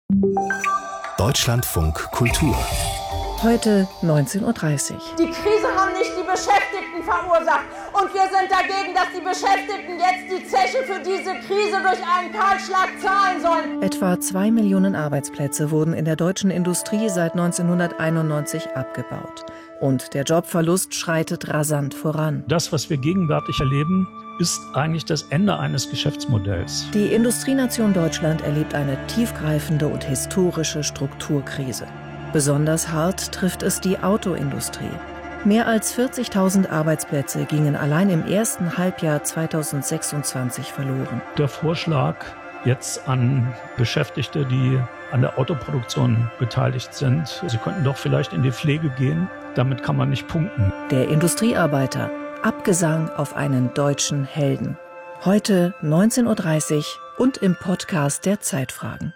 Deutschlandfunk Kultur. Heute 19:30 Uhr. Die Krise haben nicht die Beschäftigten verursacht. Und wir sind dagegen, dass die Beschäftigten jetzt die Zeche für diese Krise durch einen Kahlschlag zahlen sollen. Etwa 2 Millionen Arbeitsplätze wurden in der deutschen Industrie seit 1991 abgebaut. Und der Jobverlust schreitet rasant voran. Das, was wir gegenwärtig erleben, ist eigentlich das Ende eines Geschäftsmodells. Die Industrienation Deutschland erlebt eine tiefgreifende und historische Strukturkrise. Besonders hart trifft es die Autoindustrie. Mehr als 40.000 Arbeitsplätze gingen allein im ersten Halbjahr 2026 verloren. Der Vorschlag jetzt an Beschäftigte, die an der Autoproduktion beteiligt sind, sie könnten doch vielleicht in die Pflege gehen, damit kann man nicht punkten. Der Industriearbeiter, Abgesang auf einen deutschen Helden. Heute 19:30 Uhr und im Podcast der Zeitfragen.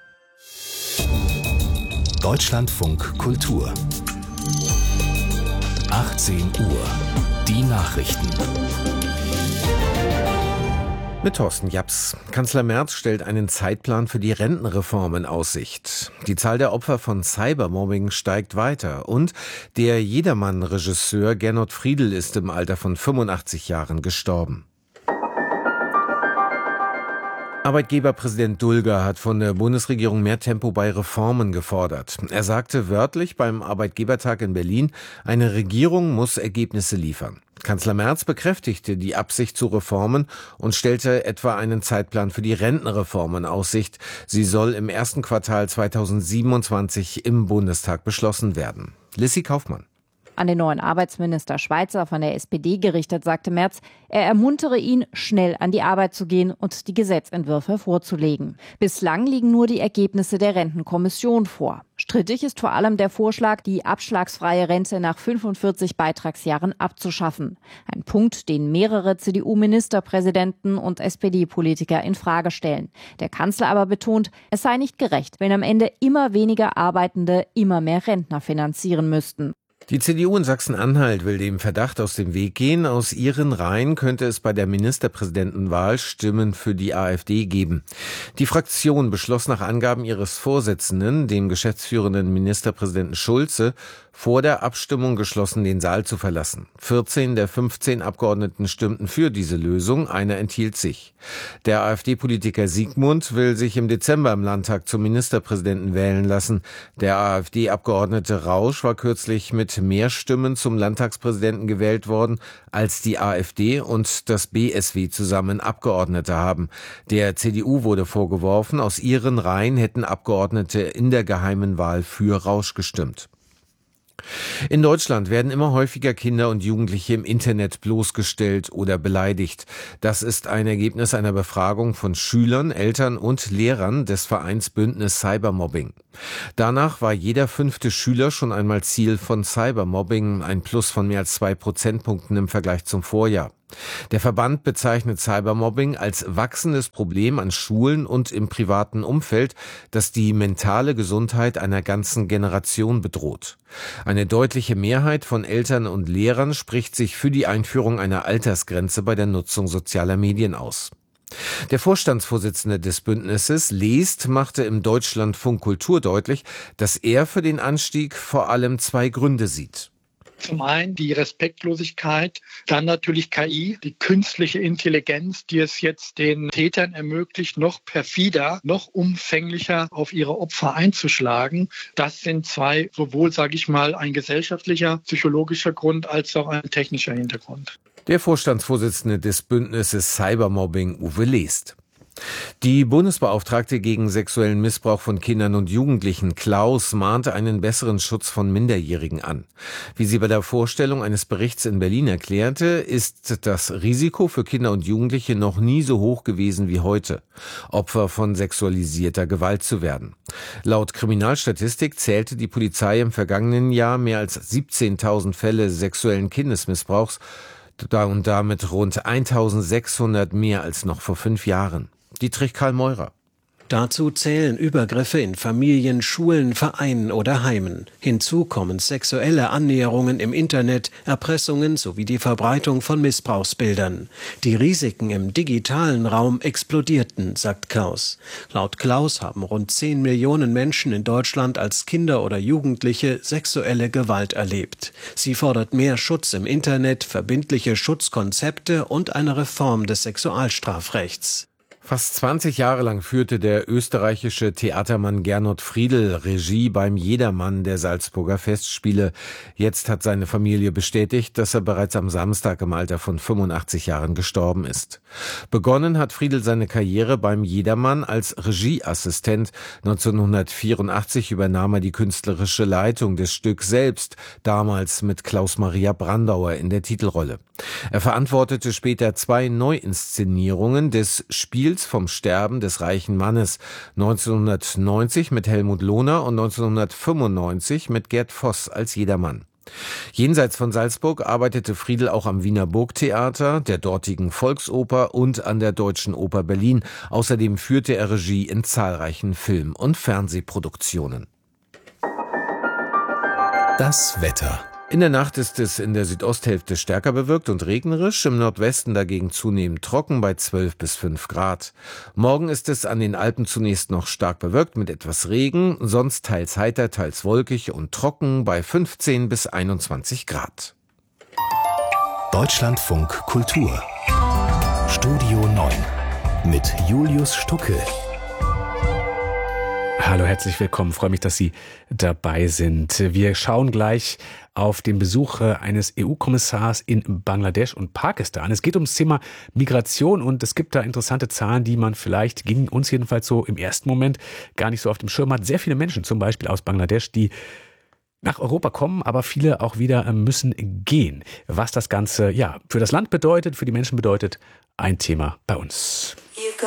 Deutschlandfunk Kultur. 18 Uhr. Die Nachrichten. Mit Thorsten Japs. Kanzler Merz stellt einen Zeitplan für die Rentenreform in Aussicht. Die Zahl der Opfer von Cybermobbing steigt weiter. Und der Jedermann-Regisseur Gernot Friedl ist im Alter von 85 Jahren gestorben. Arbeitgeberpräsident Dulger hat von der Bundesregierung mehr Tempo bei Reformen gefordert. Er sagte wörtlich beim Arbeitgebertag in Berlin, eine Regierung muss Ergebnisse liefern. Kanzler Merz bekräftigte die Absicht zu Reformen und stellte etwa einen Zeitplan für die Rentenreform in Aussicht. Sie soll im ersten Quartal 2027 im Bundestag beschlossen werden. Lissy Kaufmann. An den neuen Arbeitsminister Schweizer von der SPD gerichtet, sagte Merz, er ermuntere ihn, schnell an die Arbeit zu gehen und die Gesetzentwürfe vorzulegen. Bislang liegen nur die Ergebnisse der Rentenkommission vor. Strittig ist vor allem der Vorschlag, die abschlagsfreie Rente nach 45 Beitragsjahren abzuschaffen. Ein Punkt, den mehrere CDU-Ministerpräsidenten und SPD-Politiker in Frage stellen. Der Kanzler aber betont, es sei nicht gerecht, wenn am Ende immer weniger Arbeitende immer mehr Rentner finanzieren müssten. Die CDU in Sachsen-Anhalt will dem Verdacht aus dem Weg gehen. Aus ihren Reihen könnte es bei der Ministerpräsidentenwahl Stimmen für die AfD geben. Die Fraktion beschloss nach Angaben ihres Vorsitzenden, dem geschäftsführenden Ministerpräsidenten Schulze, vor der Abstimmung geschlossen den Saal zu verlassen. 14 der 15 Abgeordneten stimmten für diese Lösung, einer enthielt sich. Der AfD-Politiker Siegmund will sich im Dezember im Landtag zum Ministerpräsidenten wählen lassen. Der AfD-Abgeordnete Rausch war kürzlich mit mehr Stimmen zum Landtagspräsidenten gewählt worden, als die AfD und das BSW zusammen Abgeordnete haben. Der CDU wurde vorgeworfen, aus ihren Reihen hätten Abgeordnete in der geheimen Wahl für Rausch gestimmt. In Deutschland werden immer häufiger Kinder und Jugendliche im Internet bloßgestellt oder beleidigt. Das ist ein Ergebnis einer Befragung von Schülern, Eltern und Lehrern des Vereins Bündnis Cybermobbing. Danach war jeder 5. Schüler schon einmal Ziel von Cybermobbing, ein Plus von mehr als 2 Prozentpunkten im Vergleich zum Vorjahr. Der Verband bezeichnet Cybermobbing als wachsendes Problem an Schulen und im privaten Umfeld, das die mentale Gesundheit einer ganzen Generation bedroht. Eine deutliche Mehrheit von Eltern und Lehrern spricht sich für die Einführung einer Altersgrenze bei der Nutzung sozialer Medien aus. Der Vorstandsvorsitzende des Bündnisses, Leest, machte im Deutschlandfunk Kultur deutlich, dass er für den Anstieg vor allem 2 Gründe sieht. Zum einen die Respektlosigkeit, dann natürlich KI, die künstliche Intelligenz, die es jetzt den Tätern ermöglicht, noch perfider, noch umfänglicher auf ihre Opfer einzuschlagen. Das sind 2, sowohl, sage ich mal, ein gesellschaftlicher, psychologischer Grund als auch ein technischer Hintergrund. Der Vorstandsvorsitzende des Bündnisses Cybermobbing, Uwe Leest. Die Bundesbeauftragte gegen sexuellen Missbrauch von Kindern und Jugendlichen, Klaus, mahnte einen besseren Schutz von Minderjährigen an. Wie sie bei der Vorstellung eines Berichts in Berlin erklärte, ist das Risiko für Kinder und Jugendliche noch nie so hoch gewesen wie heute, Opfer von sexualisierter Gewalt zu werden. Laut Kriminalstatistik zählte die Polizei im vergangenen Jahr mehr als 17.000 Fälle sexuellen Kindesmissbrauchs und damit rund 1.600 mehr als noch vor 5 Jahren. Dietrich Karl Meurer. Dazu zählen Übergriffe in Familien, Schulen, Vereinen oder Heimen. Hinzu kommen sexuelle Annäherungen im Internet, Erpressungen sowie die Verbreitung von Missbrauchsbildern. Die Risiken im digitalen Raum explodierten, sagt Klaus. Laut Klaus haben rund 10 Millionen Menschen in Deutschland als Kinder oder Jugendliche sexuelle Gewalt erlebt. Sie fordert mehr Schutz im Internet, verbindliche Schutzkonzepte und eine Reform des Sexualstrafrechts. Fast 20 Jahre lang führte der österreichische Theatermann Gernot Friedl Regie beim Jedermann der Salzburger Festspiele. Jetzt hat seine Familie bestätigt, dass er bereits am Samstag im Alter von 85 Jahren gestorben ist. Begonnen hat Friedl seine Karriere beim Jedermann als Regieassistent. 1984 übernahm er die künstlerische Leitung des Stücks selbst, damals mit Klaus-Maria Brandauer in der Titelrolle. Er verantwortete später 2 Neuinszenierungen des Spiels vom Sterben des reichen Mannes, 1990 mit Helmut Lohner und 1995 mit Gerd Voss als Jedermann. Jenseits von Salzburg arbeitete Friedl auch am Wiener Burgtheater, der dortigen Volksoper und an der Deutschen Oper Berlin. Außerdem führte er Regie in zahlreichen Film- und Fernsehproduktionen. Das Wetter. In der Nacht ist es in der Südosthälfte stärker bewölkt und regnerisch, im Nordwesten dagegen zunehmend trocken bei 12 bis 5 Grad. Morgen ist es an den Alpen zunächst noch stark bewölkt mit etwas Regen, sonst teils heiter, teils wolkig und trocken bei 15 bis 21 Grad. Deutschlandfunk Kultur. Studio 9 mit Julius Stucke. Hallo, herzlich willkommen. Freue mich, dass Sie dabei sind. Wir schauen gleich auf den Besuch eines EU-Kommissars in Bangladesch und Pakistan. Es geht ums Thema Migration und es gibt da interessante Zahlen, die man vielleicht, ging uns jedenfalls so im ersten Moment, gar nicht so auf dem Schirm hat. Sehr viele Menschen, zum Beispiel aus Bangladesch, die nach Europa kommen, aber viele auch wieder müssen gehen. Was das Ganze für das Land bedeutet, für die Menschen bedeutet, ein Thema bei uns.